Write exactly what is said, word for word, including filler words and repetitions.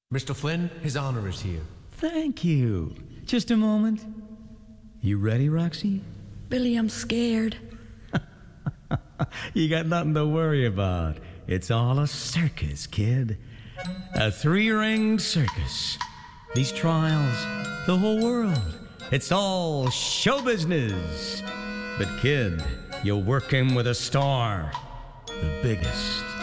Mister Flynn, his honor is here. Thank you. Just a moment. You ready, Roxy? Billy, I'm scared. You got nothing to worry about. It's all a circus, kid. A three-ring circus. These trials, the whole world. It's all show business. But kid, you're working with a star. The biggest.